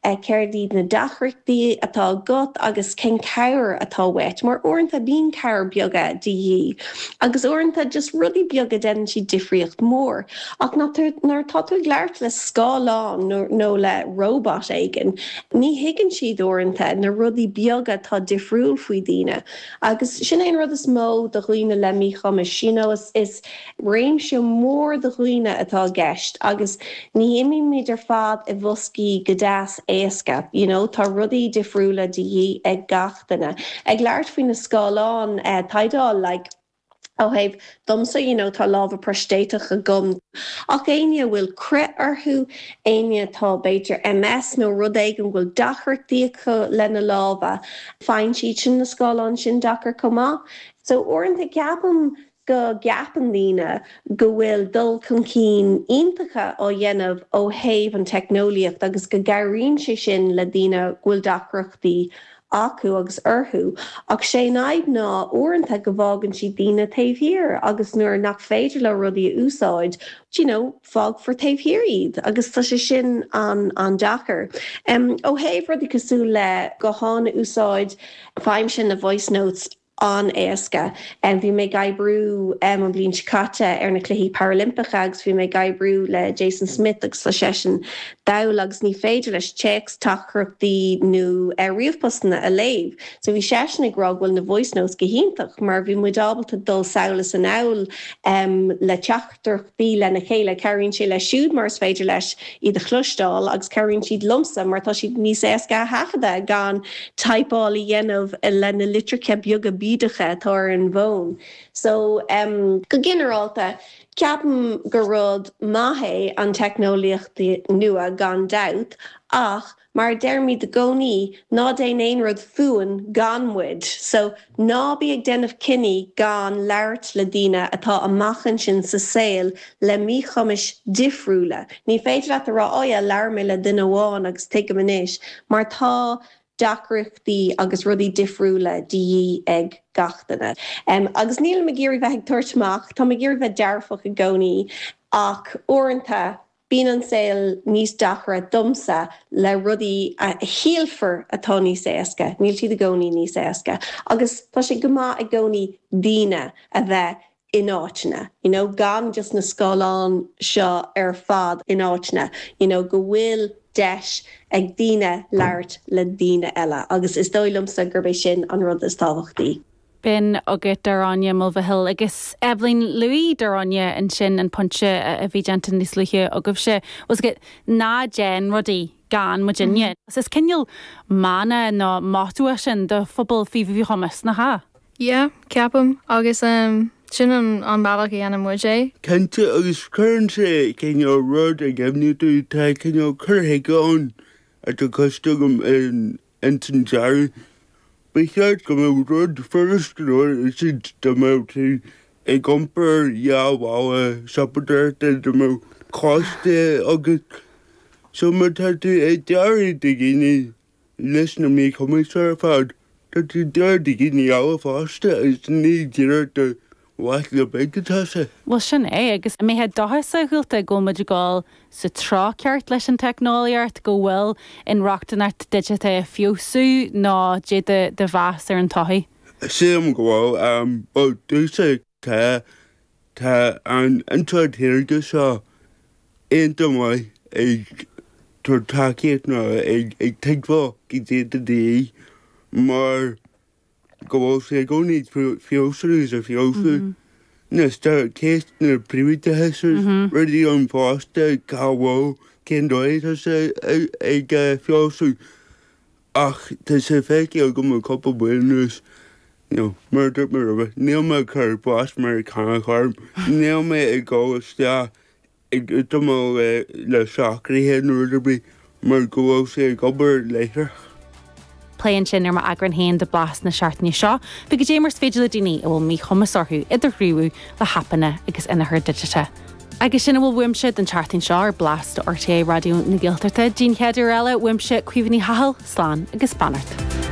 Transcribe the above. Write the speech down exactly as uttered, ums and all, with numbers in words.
ceirdí na dachreachtaí atá got agus cén ceir atá wet, mar orintha bín ceir beaga dí agus orintha just rudí beaga den si difriocht mór. Ach nar tá tú gglaart le scáláin nó le robot aigen, ní higann siad orintha na rudí beaga tá difriúil faoi daoine. Agus sin éon rud is mó do dhaoine le mí chumas sin is is réimse mór do dhaoine atá gceist, agus ní imí méidir fad i bhoscí go deas éasca, you know, tá rudaí difriúla dí ag gachtainna. Ag leart faoin na scáláin uh, taidáil, like, ó haibh domsa, you know, tá lábha prostéiteach a gum. Ach aine bhfuil cre arthú, aine tá beidir M S nó rud éigen bhfuil dachreachtaí acu lena lábha, fáin siad sin na scáláin sin dachar comá. So orintha ceapam go gapan lína go bhfuil dul chun cín iontacha ó dhéanamh ó thaobh an technoliacht agus go gairíonn sé sin le daoine bhfuil dachreachtaí acu agus orthú, ach sé naid ná orintha go bhágann si daoine taobhthír agus nuair nach féidir le rudaí úsáid, you know, fág for taobhthír iad, agus tá sé sin an, an dachar. Um, ó thaobh rudí cosú le go hána úsáid fáim sin na voice notes an éasca, and bhí mé gaibrú um, an bblin chicate ar na cluichí Paralympic agus bhí mé gaibrú le Jason Smith agus sa sesin dail agus ní féidir leis checks tachreachtaí nó uh, riomhpostanna a léamh. So bhí sesin ag rá bhfuil na voice notes go hiantach, mar bhí muid ábalta dul saolas an ail um, le teachtarchtaí le na chéile cairríonn sé le siúd mars féidir leis iad a chlustáil agus cairríonn siad lumsa mar tá siad níos éasca hachada gan taipáil i dhéanamh le na litrice beaga bídacha tá an bhón. So um, go generalta, ceapan go rud maithe an technoliacht nua gan doubt, ach mar dermí de gcónaí ná déon éon rud fuan ganmuid. So ná bí ag denmh cinní gan leirt le daoine atá amachchan sin sa saoil le mí chumis difriúla. Ní féidir le rá óia leirmé le duine bháin agus tuige manis, mar tá dachreachtaí agus rudí difriúla dí ag gachtainna. Um, agus níl me géirí bheith ag tuairteach, tá me géirí bheith dearfach a gcónaí, ach orintha bín an saoil níos dachra domsa le rudí a hialfar atá níos éasca, níl siad a gcónaí níos éasca. Agus tá sé go maith ag gcónaí daoine a bheith in áiteanna, you know, gan just na scáláin seo ar fad in áiteanna, you know, go bhfuil deis ag daoine leirt le daoine eile, agus is dóilumsa gurbéis sin an rud is tábhachtaí. Bin agad Darania Mulvihill agus Evelyn Louis Darania in sin an punche a bhí gentan níos luithe agah se was get ná gen rudí gan Virginia. Mm-hmm. Is cinneal mana ná mátua sin de fphobal fi bhí chumas na ha? Yeah, ceapam agus um sin an an bailach í anam muide. Cante agus chuann sé cinneal rud a gceimniú tú tá cinneal curtha gán a do costagam in in san dearadh. Besides go mé rud first rud is it do mé tú ag gompar jaabhála sapadar de do mé costa agus so mar tá tú ag dearadh de gine leis na mé chumas ar fad tá tú dearadh de gine ála fásta is ní dtíar de what le begatasa. Well sin é agus mé had dáhasa gúilta go muid gáil sa trá ceart leis an technoliaart go bhfuil in rochtanart digite fiosú ná dé de de bhas ar an taithí. Sim go bhfuil um ó dúsa tá tá an antáirge seo aonanta mai ag tuairtaíocht ná ag ag teagmhá go dé de dé mar go bhfuil sé gcónaí fiosús a fiosú. Na start céist na príomhaitethe ruí an fásta cabhá cén dóid sé ag fiosú. Ach tá sé féici a go mar coppla buinús mar dúirt mar a níl me chur bás mar chana chum, níl me ag gáiste ag do le seachraithe nuirbí mar go bhfuil sé gobar léithre. Plain sin ar ma agran hain de blas na seaartní seo, be go démars féidir le daoine a bhfuil mí chumasarthú idir riú le hapanna agus ina thir digite. Agus sinna bhfuil wimse den seaartní seo ar blas do R T A radioú na Gaeltachta, Jean Chéidir eile wimse cuimhní hahal, slán agus Bannart.